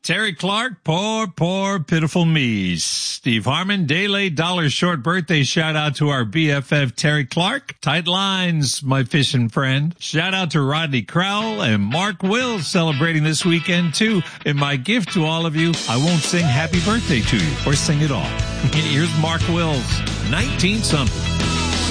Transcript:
Terry Clark, poor, pitiful me. Steve Harmon, Dele Dollar Short birthday shout out to our BFF Terry Clark. Tight lines, my fishing friend. Shout out to Rodney Crowell and Mark Wills celebrating this weekend too. And my gift to all of you, I won't sing happy birthday to you or sing it all. Here's Mark Wills, 19-something.